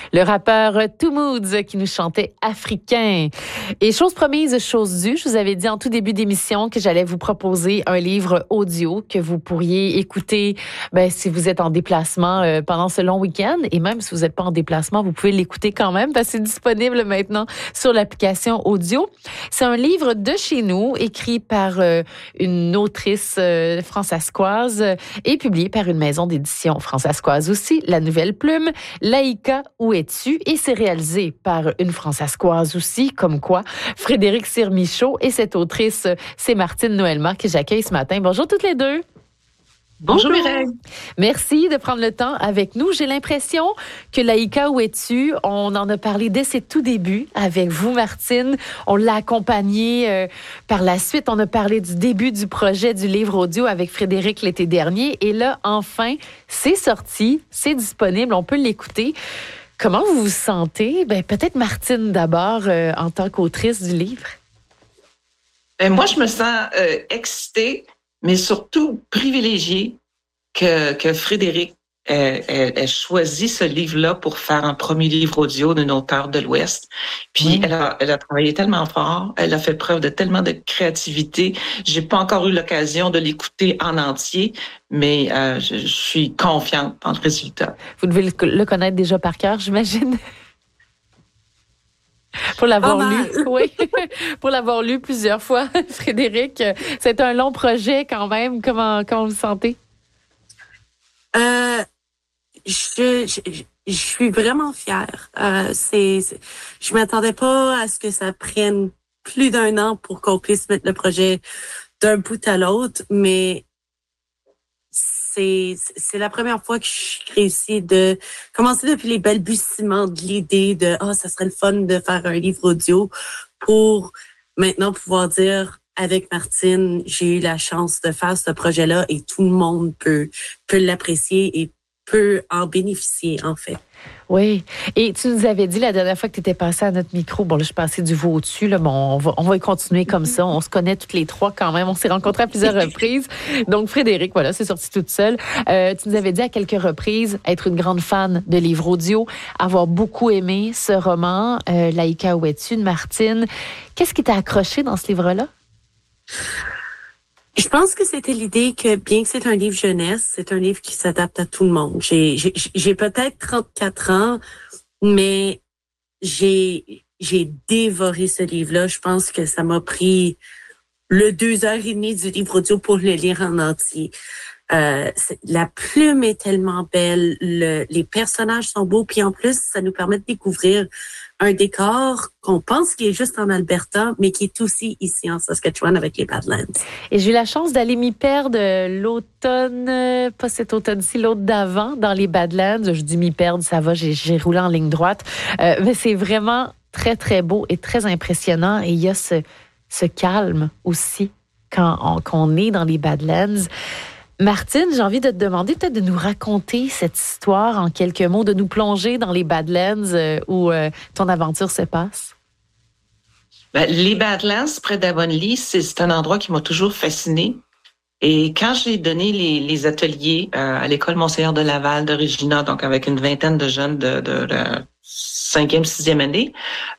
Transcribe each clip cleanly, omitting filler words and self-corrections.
Le rappeur Two Moods qui nous chantait Africain. Et chose promise, chose due, je vous avais dit en tout début d'émission que j'allais vous proposer un livre audio que vous pourriez écouter si vous êtes en déplacement pendant ce long week-end. Et même si vous n'êtes pas en déplacement, vous pouvez l'écouter quand même parce que c'est disponible maintenant sur l'application audio. C'est un livre de chez nous, écrit par une autrice françaiscoise et publié par une maison d'édition françaiscoise aussi, La Nouvelle Plume. Laïka, où es-tu? Et c'est réalisé par une françaiscoise aussi, comme quoi Frédéric Sirmichaud et cette autrice, c'est Martine Noëlmar que j'accueille ce matin. Bonjour toutes les deux. Bonjour Mireille. Merci de prendre le temps avec nous. J'ai l'impression que Laïka, où es-tu? On en a parlé dès ses tout débuts avec vous, Martine. On l'a accompagnée par la suite. On a parlé du début du projet du livre audio avec Frédéric l'été dernier. Et là, enfin, c'est sorti, c'est disponible, on peut l'écouter. Comment vous vous sentez? Peut-être Martine d'abord, en tant qu'autrice du livre. Moi, je me sens excitée, mais surtout privilégiée que Frédéric ait choisi ce livre-là pour faire un premier livre audio d'une auteure de l'Ouest. Puis elle a travaillé tellement fort, elle a fait preuve de tellement de créativité. J'ai pas encore eu l'occasion de l'écouter en entier, mais je suis confiante dans le résultat. Vous devez le connaître déjà par cœur, j'imagine. Pour l'avoir lu, oui, pour l'avoir lu plusieurs fois, Frédéric. C'est un long projet quand même. Comment vous sentez? Je suis vraiment fière. Je m'attendais pas à ce que ça prenne plus d'1 an pour qu'on puisse mettre le projet d'un bout à l'autre, mais c'est la première fois que je réussis de commencer depuis les balbutiements de l'idée de ça serait le fun de faire un livre audio pour maintenant pouvoir dire avec Martine, j'ai eu la chance de faire ce projet-là et tout le monde peut l'apprécier et peut en bénéficier, en fait. Oui. Et tu nous avais dit la dernière fois que tu étais passée à notre micro, bon là, je passais du veau au-dessus, là, bon, on va y continuer comme ça. On se connaît toutes les trois quand même. On s'est rencontrés à plusieurs reprises. Donc, Frédéric, voilà, c'est sorti toute seule. Tu nous avais dit à quelques reprises être une grande fan de livres audio, avoir beaucoup aimé ce roman, Laïka, où es-tu, de Martine. Qu'est-ce qui t'a accroché dans ce livre-là? Je pense que c'était l'idée que, bien que c'est un livre jeunesse, c'est un livre qui s'adapte à tout le monde. J'ai peut-être 34 ans, mais j'ai dévoré ce livre-là. Je pense que ça m'a pris le 2h30 du livre audio pour le lire en entier. La plume est tellement belle, les personnages sont beaux, puis en plus, ça nous permet de découvrir un décor qu'on pense qui est juste en Alberta, mais qui est aussi ici en Saskatchewan avec les Badlands. Et j'ai eu la chance d'aller m'y perdre l'automne, pas cet automne-ci, l'autre d'avant, dans les Badlands. Je dis m'y perdre, ça va, j'ai roulé en ligne droite. Mais c'est vraiment très, très beau et très impressionnant. Et il y a ce calme aussi quand on est dans les Badlands. Martine, j'ai envie de te demander peut-être de nous raconter cette histoire en quelques mots, de nous plonger dans les Badlands où ton aventure se passe. Les Badlands, près d'Avonlea, c'est un endroit qui m'a toujours fascinée. Et quand j'ai donné les ateliers à l'école Monseigneur de Laval de Regina, donc avec une vingtaine de jeunes de la 5e, 6e année,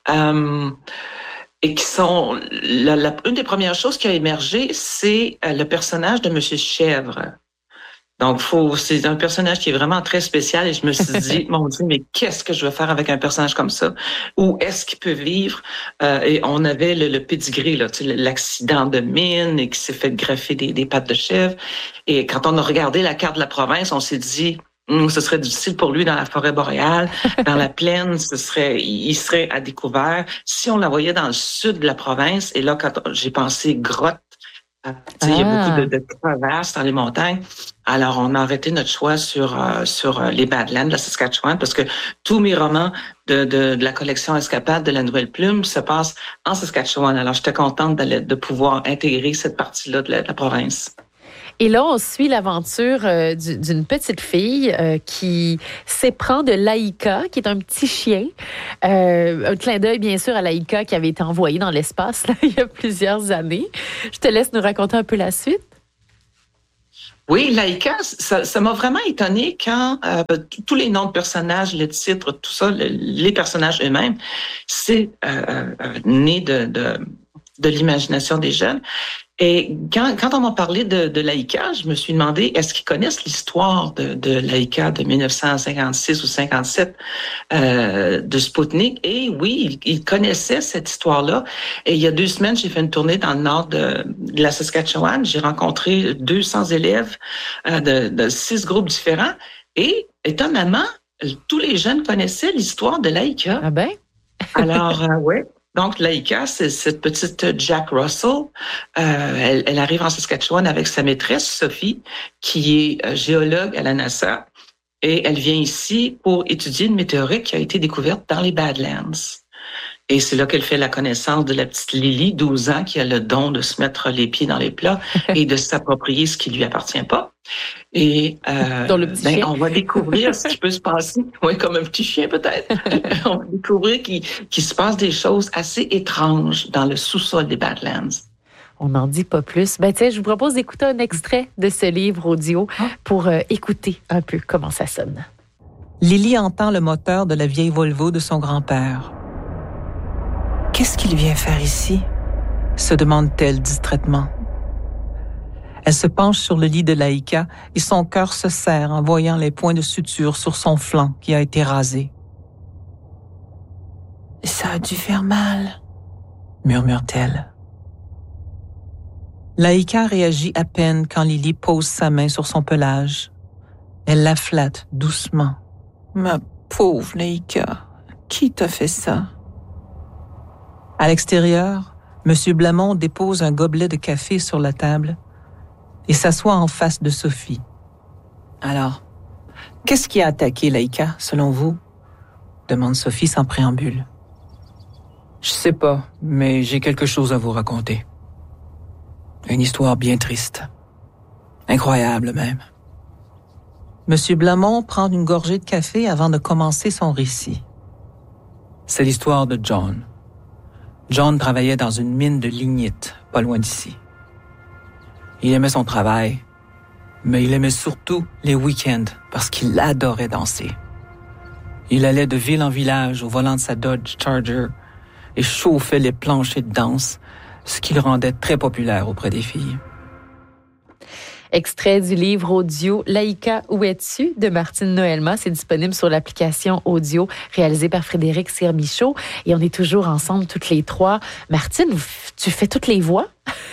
et qui sont une des premières choses qui a émergé, c'est le personnage de Monsieur Chèvre. Donc, c'est un personnage qui est vraiment très spécial et je me suis dit, mon Dieu, mais qu'est-ce que je vais faire avec un personnage comme ça? Où est-ce qu'il peut vivre? Et on avait le pédigré, là, l'accident de mine et qui s'est fait greffer des pattes de chèvre. Et quand on a regardé la carte de la province, on s'est dit, ce serait difficile pour lui dans la forêt boréale, dans la plaine, il serait à découvert. Si on l'envoyait dans le sud de la province, et là, quand j'ai pensé grotte, il y a beaucoup de crevasses dans les montagnes. Alors, on a arrêté notre choix sur les Badlands de la Saskatchewan parce que tous mes romans de la collection Escapade de la Nouvelle Plume se passent en Saskatchewan. Alors, j'étais contente de pouvoir intégrer cette partie-là de la province. Et là, on suit l'aventure d'une petite fille qui s'éprend de Laïka, qui est un petit chien. Un clin d'œil, bien sûr, à Laïka qui avait été envoyée dans l'espace là, il y a plusieurs années. Je te laisse nous raconter un peu la suite. Oui, Laïka, ça m'a vraiment étonné quand tous les noms de personnages, les titres, tout ça, les personnages eux-mêmes, c'est né de l'imagination des jeunes. Et quand on m'a parlé de Laïka, je me suis demandé, est-ce qu'ils connaissent l'histoire de Laïka de 1956 ou 57 de Spoutnik? Et oui, ils connaissaient cette histoire-là. Et il y a 2 semaines, j'ai fait une tournée dans le nord de la Saskatchewan. J'ai rencontré 200 élèves de 6 groupes différents. Et étonnamment, tous les jeunes connaissaient l'histoire de Laïka. Ah ben? Alors, ouais. Donc, Laïka, c'est cette petite Jack Russell. Elle arrive en Saskatchewan avec sa maîtresse, Sophie, qui est géologue à la NASA. Et elle vient ici pour étudier une météorite qui a été découverte dans les Badlands. Et c'est là qu'elle fait la connaissance de la petite Lily, 12 ans, qui a le don de se mettre les pieds dans les plats et de s'approprier ce qui lui appartient pas. Et dans le petit chien. on va découvrir ce qui peut se passer. Oui, comme un petit chien peut-être. On va découvrir qu'il se passe des choses assez étranges dans le sous-sol des Badlands. On n'en dit pas plus. Ben tiens, je vous propose d'écouter un extrait de ce livre audio pour écouter un peu comment ça sonne. Lily entend le moteur de la vieille Volvo de son grand-père. Qu'est-ce qu'il vient faire ici? Se demande-t-elle distraitement. Elle se penche sur le lit de Laïka et son cœur se serre en voyant les points de suture sur son flanc qui a été rasé. « Ça a dû faire mal », murmure-t-elle. Laïka réagit à peine quand Lily pose sa main sur son pelage. Elle la flatte doucement. « Ma pauvre Laïka, qui t'a fait ça? » À l'extérieur, M. Blamont dépose un gobelet de café sur la table et s'assoit en face de Sophie. « Alors, qu'est-ce qui a attaqué Laïka, selon vous? » demande Sophie sans préambule. « Je sais pas, mais j'ai quelque chose à vous raconter. Une histoire bien triste. Incroyable même. » M. Blamont prend une gorgée de café avant de commencer son récit. C'est l'histoire de John. John travaillait dans une mine de lignite, pas loin d'ici. Il aimait son travail, mais il aimait surtout les week-ends parce qu'il adorait danser. Il allait de ville en village au volant de sa Dodge Charger et chauffait les planchers de danse, ce qui le rendait très populaire auprès des filles. Extrait du livre audio Laïka, où es-tu? De Martine Noëlma. C'est disponible sur l'application audio réalisée par Frédéric Sirmichaud. Et on est toujours ensemble toutes les 3. Martine, tu fais toutes les voix?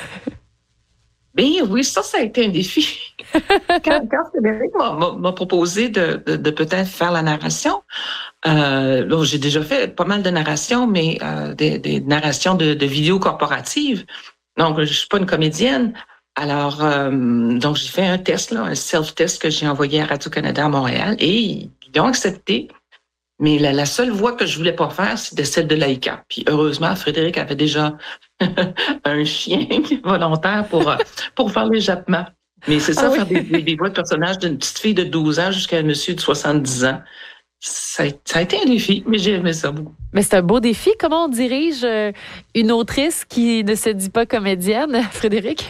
Ben oui, ça a été un défi. Quand Frédéric m'a proposé de peut-être faire la narration, là, j'ai déjà fait pas mal de narrations, mais des narrations de vidéos corporatives. Donc, je suis pas une comédienne. Alors, donc j'ai fait un test, là, un self-test que j'ai envoyé à Radio-Canada à Montréal et ils ont accepté. Mais la seule voix que je voulais pas faire, c'était celle de Laïka. Puis heureusement, Frédéric avait déjà un chien volontaire pour faire les jappements. Mais c'est ça, faire des voix de personnages d'une petite fille de 12 ans jusqu'à un monsieur de 70 ans. Ça a été un défi, mais j'ai aimé ça beaucoup. Mais c'est un beau défi. Comment on dirige une autrice qui ne se dit pas comédienne, Frédéric?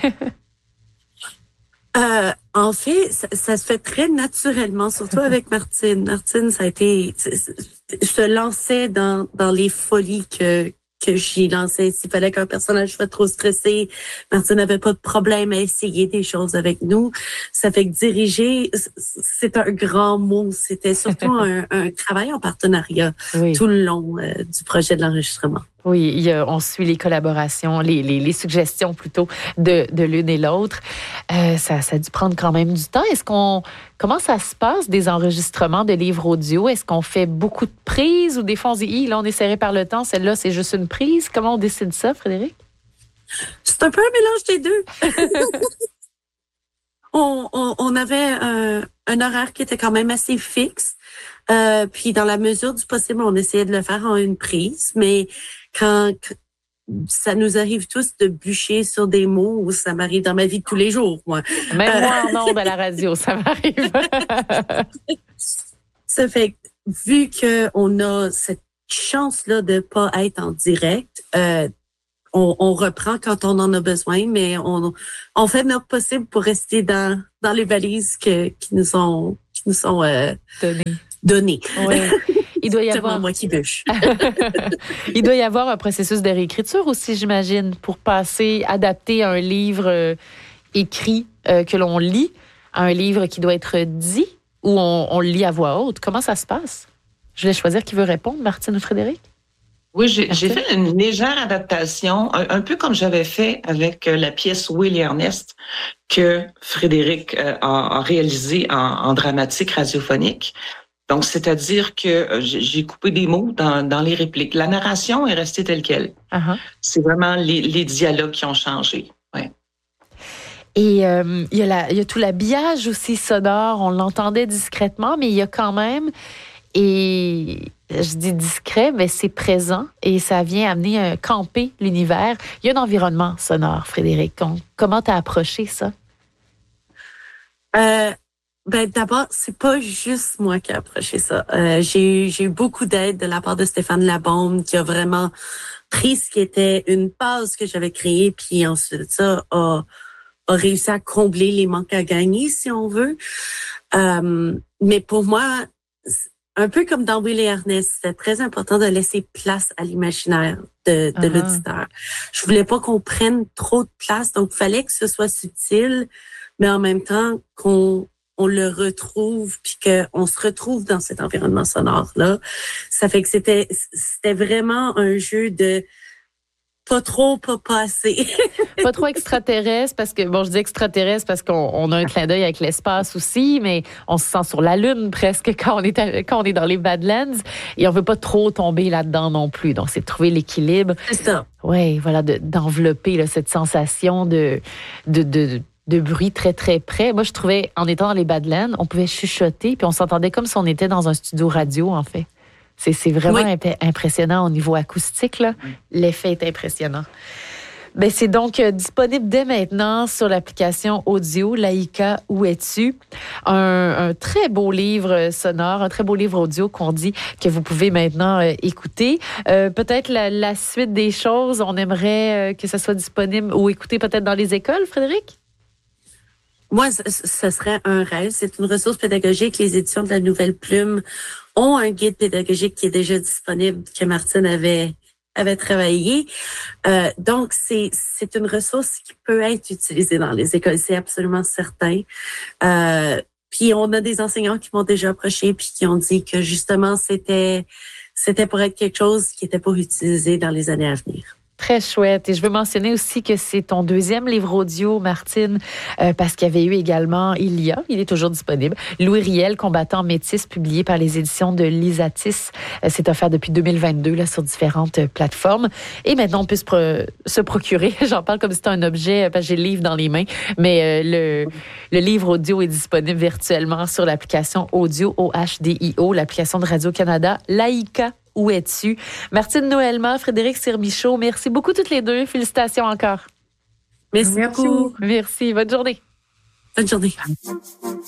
En fait, ça se fait très naturellement, surtout avec Martine. Martine, ça a été, je te lançais dans les folies que j'y lançais. S'il fallait qu'un personnage soit trop stressé, Martine n'avait pas de problème à essayer des choses avec nous. Ça fait que diriger, c'est un grand mot. C'était surtout un travail en partenariat tout le long du projet de l'enregistrement. Oui, on suit les collaborations, les suggestions plutôt de l'une et l'autre. Ça a dû prendre quand même du temps. Comment ça se passe des enregistrements de livres audio? Est-ce qu'on fait beaucoup de prises ou des fois on se dit, là on est serré par le temps, celle-là c'est juste une prise? Comment on décide ça, Frédéric? C'est un peu un mélange des deux. On avait un horaire qui était quand même assez fixe. Puis dans la mesure du possible, on essayait de le faire en une prise, mais quand ça nous arrive tous de bûcher sur des mots, ça m'arrive dans ma vie de tous les jours, moi. Même moi en ondes à la radio, ça m'arrive. Ça fait que, vu qu'on a cette chance-là de pas être en direct, on reprend quand on en a besoin, mais on fait notre possible pour rester dans les valises qui nous sont données. Oui. Il doit y avoir moi qui bûche. Il doit y avoir un processus de réécriture aussi, j'imagine, pour adapter un livre écrit que l'on lit à un livre qui doit être dit ou on le lit à voix haute. Comment ça se passe? Je vais choisir qui veut répondre, Martine ou Frédéric? Oui, j'ai fait une légère adaptation, un peu comme j'avais fait avec la pièce Will et Ernest que Frédéric a réalisée en dramatique radiophonique. Donc, c'est-à-dire que j'ai coupé des mots dans les répliques. La narration est restée telle quelle. Uh-huh. C'est vraiment les dialogues qui ont changé. Ouais. Et il y a tout l'habillage aussi sonore. On l'entendait discrètement, mais il y a quand même, et je dis discret, mais c'est présent et ça vient amener camper l'univers. Il y a un environnement sonore, Frédéric. Comment t'as approché ça? D'abord, c'est pas juste moi qui ai approché ça. J'ai eu beaucoup d'aide de la part de Stéphane Labombe qui a vraiment pris ce qui était une base que j'avais créée puis ensuite de ça a réussi à combler les manques à gagner, si on veut. Mais pour moi, un peu comme dans Will et Ernest, c'était très important de laisser place à l'imaginaire de l'auditeur. Je voulais pas qu'on prenne trop de place, donc il fallait que ce soit subtil, mais en même temps qu'on le retrouve puis qu'on se retrouve dans cet environnement sonore-là. Ça fait que c'était vraiment un jeu de pas trop, pas assez. Pas trop extraterrestre, parce que, je dis extraterrestre parce qu'on a un clin d'œil avec l'espace aussi, mais on se sent sur la Lune presque quand on est dans les Badlands et on veut pas trop tomber là-dedans non plus. Donc, c'est de trouver l'équilibre. C'est ça. Oui, voilà, d'envelopper là, cette sensation de bruit très, très près. Moi, je trouvais, en étant dans les Badlands, on pouvait chuchoter, puis on s'entendait comme si on était dans un studio radio, en fait. C'est vraiment impressionnant au niveau acoustique, là. Oui. L'effet est impressionnant. Ben, c'est donc disponible dès maintenant sur l'application audio Laïka, où es-tu? Un très beau livre sonore, un très beau livre audio qu'on dit que vous pouvez maintenant écouter. Peut-être la suite des choses, on aimerait que ça soit disponible ou écouter peut-être dans les écoles, Frédéric? Moi, ce serait un rêve. C'est une ressource pédagogique. Les éditions de la Nouvelle Plume ont un guide pédagogique qui est déjà disponible, que Martine avait travaillé. Donc, c'est une ressource qui peut être utilisée dans les écoles, c'est absolument certain. Puis, on a des enseignants qui m'ont déjà approché puis qui ont dit que, justement, c'était pour être quelque chose qui était pour utiliser dans les années à venir. Très chouette. Et je veux mentionner aussi que c'est ton deuxième livre audio, Martine, parce qu'il y avait eu également, il est toujours disponible, Louis Riel, combattant métis, publié par les éditions de Lisatis. C'est offert depuis 2022 là, sur différentes plateformes. Et maintenant, on peut se procurer, j'en parle comme si c'était un objet, parce que j'ai le livre dans les mains, mais le livre audio est disponible virtuellement sur l'application audio OHDIO, l'application de Radio-Canada, Laïka. Où es-tu? Martine Noëlma, Frédéric Sirmichaud, merci beaucoup toutes les deux. Félicitations encore. Merci beaucoup. Merci. Bonne journée. Bonne journée.